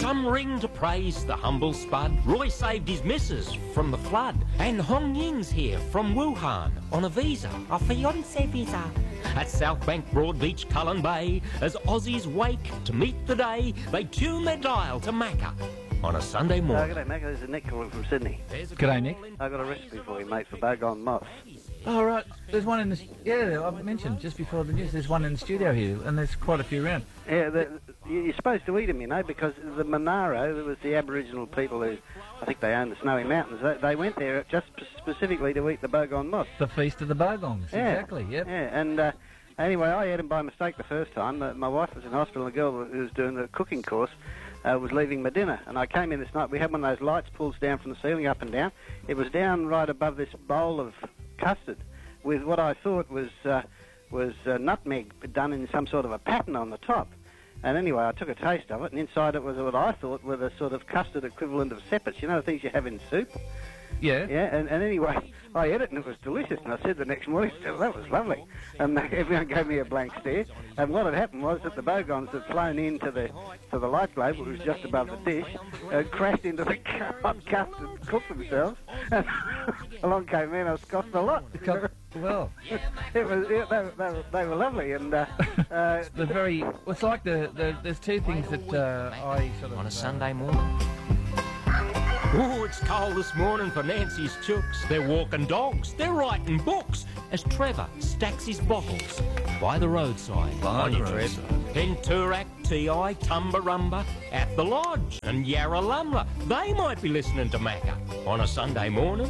Some ring to praise the humble spud. Roy saved his missus from the flood. And Hong Ying's here from Wuhan on a visa, a fiancé visa. At South Bank, Broadbeach, Cullen Bay, as Aussies wake to meet the day, they tune their dial to Macca on a Sunday morning. G'day, Macca. This is Nick calling from Sydney. G'day, Nick. I've got a recipe for you, mate, for bogong moss. Oh, right. There's one in the... Yeah, I mentioned just before the news, there's one in the studio here, and there's quite a few around. Yeah, you're supposed to eat them, you know, because the Monaro, there was the Aboriginal people who, I think they own the Snowy Mountains, they went there just specifically to eat the bogong moss. The Feast of the Bogongs, yeah. Exactly, yep. Yeah, and anyway, I ate them by mistake the first time. My wife was in hospital, and the girl who was doing the cooking course was leaving my dinner, and I came in this night. We had one of those lights pulls down from the ceiling up and down. It was down right above this bowl of custard with what I thought was nutmeg done in some sort of a pattern on the top. And anyway, I took a taste of it, and inside it was what I thought were the sort of custard equivalent of sepets, you know, the things you have in soup? Yeah. Yeah, and anyway, I ate it, and it was delicious, and I said the next morning, that was lovely. And everyone gave me a blank stare, and what had happened was that the bogons had flown into the light globe, which was just above the dish, crashed into the hot custard, cooked themselves, and along came me, and I scoffed a lot. Well, It was, they were lovely, and the very... It's like there's two things that I sort of... On a Sunday morning. Oh, it's cold this morning for Nancy's chooks. They're walking dogs, they're writing books, as Trevor stacks his bottles by the roadside. By the roadside. Then Turak, T.I., Tumbarumba, at the lodge, and Yarralumla. They might be listening to Macca on a Sunday morning.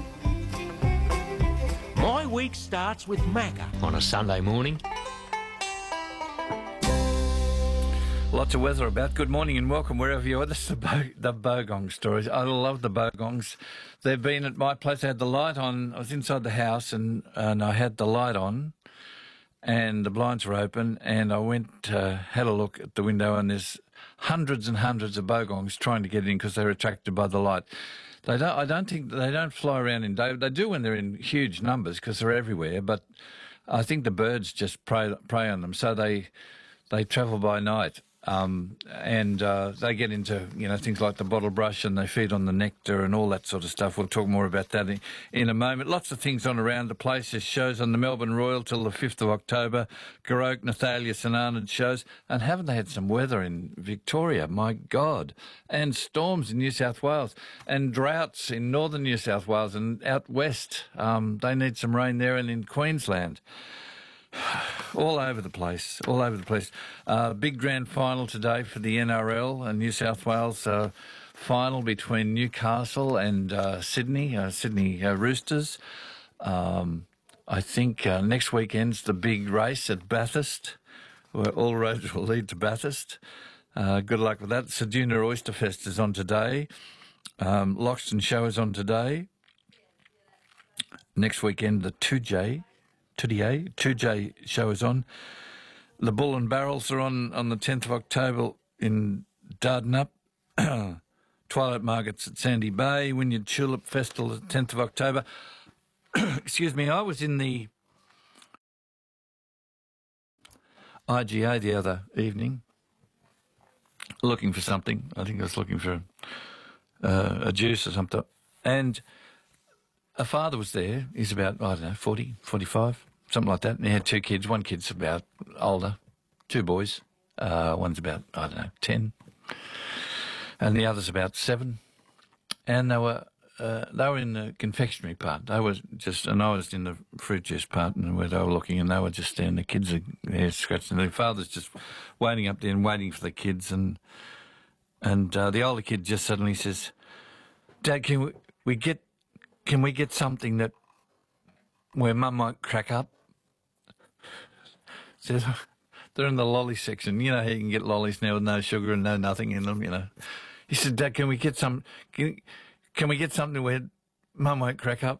My week starts with Macca on a Sunday morning. Lots of weather about. Good morning and welcome wherever you are. This is the Bogong stories. I love the Bogongs. They've been at my place. I had the light on. I was inside the house and I had the light on and the blinds were open and I went, had a look at the window and there's hundreds and hundreds of Bogongs trying to get in because they're attracted by the light. I don't think they don't fly around in day. They do when they're in huge numbers because they're everywhere, but I think the birds just prey on them. So they travel by night. And they get into, things like the bottle brush and they feed on the nectar and all that sort of stuff. We'll talk more about that in a moment. Lots of things on around the place. There's shows on the Melbourne Royal till the 5th of October. Garoke, Nathalia, St Arnaud shows. And haven't they had some weather in Victoria? My God. And storms in New South Wales and droughts in northern New South Wales and out west. They need some rain there and in Queensland. All over the place, all over the place. Big grand final today for the NRL and New South Wales final between Newcastle and Sydney Roosters. I think next weekend's the big race at Bathurst, where all roads will lead to Bathurst. Good luck with that. Ceduna Oyster Fest is on today. Loxton Show is on today. Next weekend, the 2J show is on. The Bull and Barrels are on the 10th of October in Dardanup. Twilight Markets at Sandy Bay. Wynyard Tulip Festival at 10th of October. Excuse me, I was in the IGA the other evening looking for something. I think I was looking for a juice or something. And a father was there. He's about, 40, 45, something like that. And he had two kids. One kid's about older, two boys. One's about, 10. And the other's about 7. And they were in the confectionery part. They were and I was in the fruit juice part and where they were looking and they were just there and the kids are there scratching. The father's just waiting up there and waiting for the kids and the older kid just suddenly says, "Dad, can we get something that where Mum might crack up?" Says, "They're in the lolly section. You know how you can get lollies now with no sugar and no nothing in them, He said, "Dad, can we get some? Can we get something where Mum won't crack up?"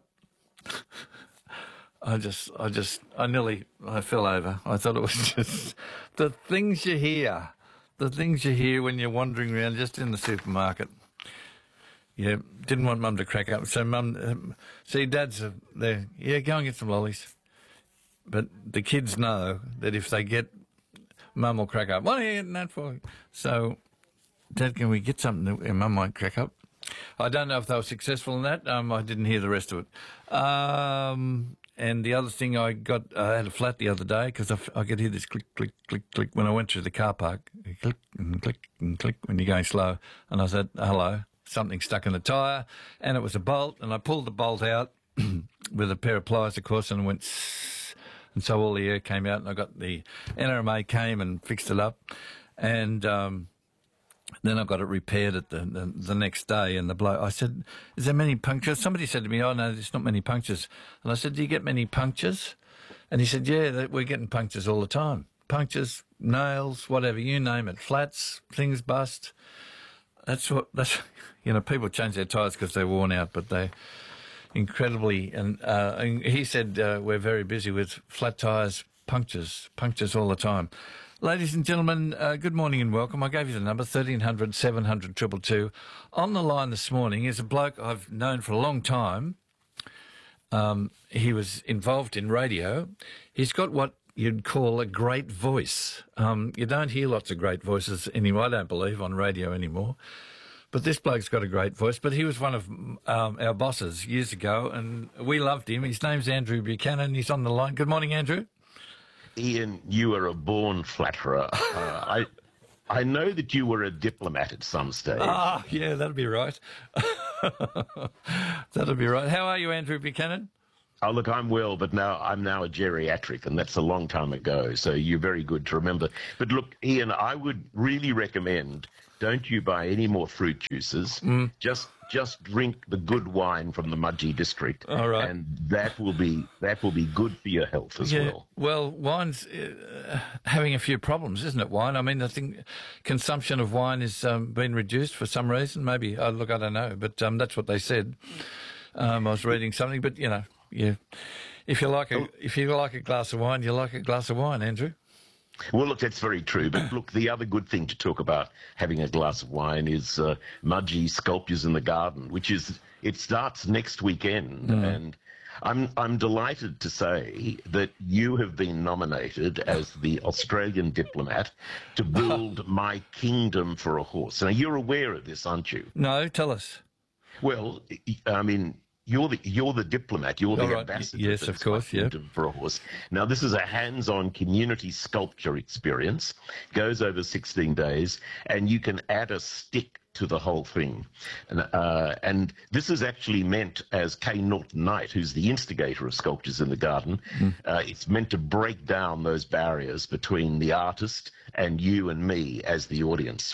I fell over. I thought it was just the things you hear when you're wandering around just in the supermarket. Yeah, didn't want Mum to crack up. So Mum, Dad's there. Yeah, go and get some lollies. But the kids know that if they get, Mum will crack up. What are you getting that for? So Dad, can we get something that Mum might crack up? I don't know if they were successful in that. I didn't hear the rest of it. And the other thing I had a flat the other day because I could hear this click, click, click, click when I went through the car park. Click and click and click when you're going slow. And I said, hello, something stuck in the tyre. And it was a bolt. And I pulled the bolt out with a pair of pliers, of course, and went... And so all the air came out, and I got the NRMA came and fixed it up. And... then I got it repaired at the next day, and the bloke, I said, is there many punctures? Somebody said to me, oh, no, there's not many punctures. And I said, do you get many punctures? And he said, yeah, we're getting punctures all the time. Punctures, nails, whatever, you name it, flats, things bust. That's people change their tyres because they're worn out, but they incredibly, and he said, we're very busy with flat tyres, punctures all the time. Ladies and gentlemen, good morning and welcome. I gave you the number, 1300 700 222. On the line this morning is a bloke I've known for a long time. He was involved in radio. He's got what you'd call a great voice. You don't hear lots of great voices anymore, I don't believe, on radio anymore. But this bloke's got a great voice. But he was one of our bosses years ago, and we loved him. His name's Andrew Buchanan. He's on the line. Good morning, Andrew. Ian, you are a born flatterer. I know that you were a diplomat at some stage. Ah, yeah, that'll be right. That'll be right. How are you, Andrew Buchanan? Oh, look, I'm well, but I'm now a geriatric, and that's a long time ago, so you're very good to remember. But look, Ian, I would really recommend, don't you buy any more fruit juices. Just drink the good wine from the Mudgee district. All right. And that will be good for your health as well. Well, wine's having a few problems, isn't it, wine? I mean, I think consumption of wine has been reduced for some reason. Maybe, look, I don't know, but that's what they said. I was reading something, but, if you like a glass of wine, you like a glass of wine, Andrew. Well, look, that's very true. But look, the other good thing to talk about having a glass of wine is Mudgee Sculptures in the Garden, it starts next weekend. And I'm delighted to say that you have been nominated as the Australian diplomat to build My Kingdom for a Horse. Now, you're aware of this, aren't you? No, tell us. Well, I mean... You're the diplomat. You're the ambassador. Yes, of course. Yeah. For a horse. Now, this is a hands-on community sculpture experience. Goes over 16 days, and you can add a stick to the whole thing. And this is actually meant, as Kay Norton Knight, who's the instigator of Sculptures in the Garden, it's meant to break down those barriers between the artist and you and me as the audience.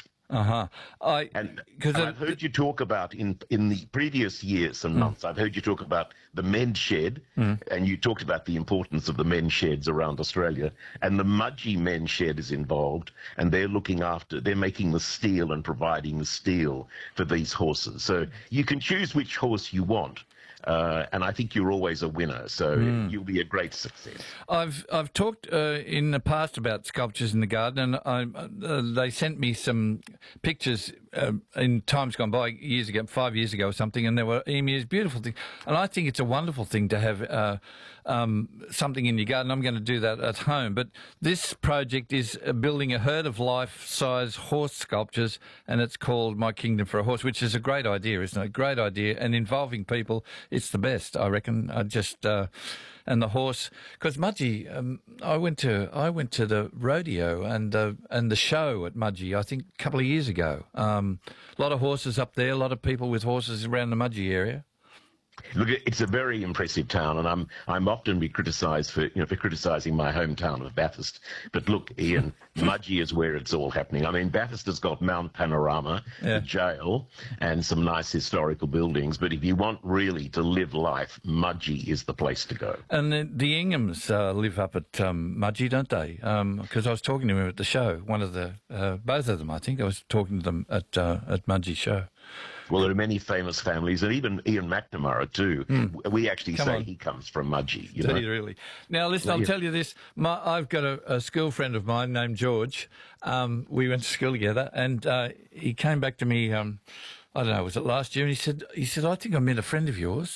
I've heard you talk about in the previous years and months, I've heard you talk about the men's shed, and you talked about the importance of the men's sheds around Australia, and the Mudgee men's shed is involved, and they're making the steel and providing the steel for these horses. So you can choose which horse you want. And I think you're always a winner, so you'll be a great success. I've talked in the past about Sculptures in the Garden, and they sent me some pictures in times gone by, 5 years ago or something, and there were emus, beautiful things. And I think it's a wonderful thing to have something in your garden. I'm going to do that at home. But this project is building a herd of life-size horse sculptures, and it's called My Kingdom for a Horse, which is a great idea, isn't it? Great idea, and involving people, it's the best, I reckon. And the horse, because Mudgee, I went to the rodeo and the show at Mudgee, I think a couple of years ago. A lot of horses up there, a lot of people with horses around the Mudgee area. Look, it's a very impressive town, and I'm often be criticised for criticising my hometown of Bathurst. But look, Ian, Mudgee is where it's all happening. I mean, Bathurst has got Mount Panorama, the jail, and some nice historical buildings. But if you want really to live life, Mudgee is the place to go. And the Inghams live up at Mudgee, don't they? Because I was talking to him at the show. Both of them, I think. I was talking to them at Mudgee show. Well, there are many famous families, and even Ian McNamara too. We actually he comes from Mudgee. Do you really? Now, listen, I'll tell you this. I've got a school friend of mine named George. We went to school together, and he came back to me, I don't know, was it last year? And he said, I think I met a friend of yours.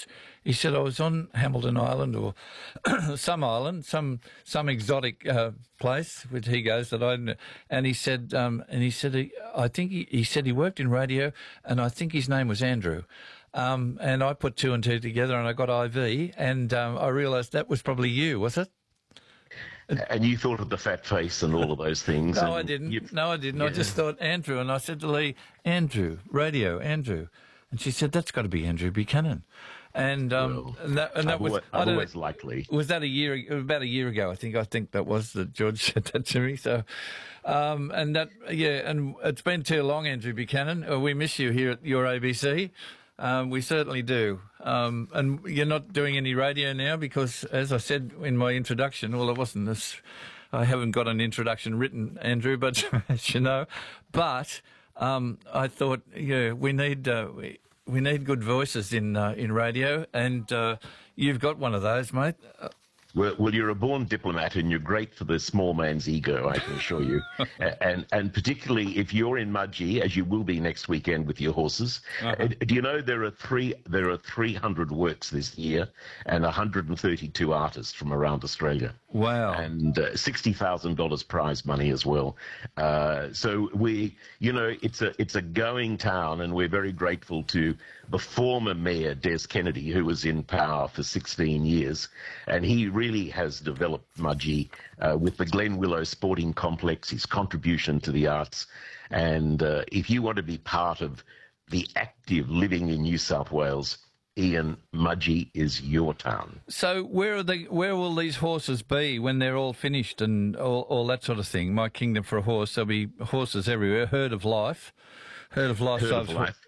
He said, I was on Hamilton Island or some island, some exotic place, which he goes that I, and he said, I think he said he worked in radio, and I think his name was Andrew. And I put two and two together, and I got IV, and I realised that was probably you, was it? And you thought of the fat face and all of those things. No, I didn't. No, I didn't. Yeah. I just thought Andrew, and I said to Lee, Andrew, radio, Andrew. And she said, that's got to be Andrew Buchanan. And that was always likely. Was that about a year ago? I think that was that George said that to me. So, and it's been too long, Andrew Buchanan. We miss you here at your ABC. We certainly do. And you're not doing any radio now because, as I said in my introduction, well, it wasn't this. I haven't got an introduction written, Andrew, but as you know, but I thought, we need good voices in radio, and you've got one of those, mate. Well, you're a born diplomat, and you're great for the small man's ego, I can assure you. and particularly if you're in Mudgee, as you will be next weekend with your horses. Do you know there are 300 works this year, and 132 artists from around Australia. Wow! And $60,000 prize money as well. So it's a going town, and we're very grateful to the former mayor, Des Kennedy, who was in power for 16 years, and he really has developed Mudgee with the Glen Willow Sporting Complex, his contribution to the arts. And if you want to be part of the active living in New South Wales, Ian, Mudgee is your town. So where will these horses be when they're all finished and all that sort of thing? My Kingdom for a Horse, there'll be horses everywhere. Herd of Life.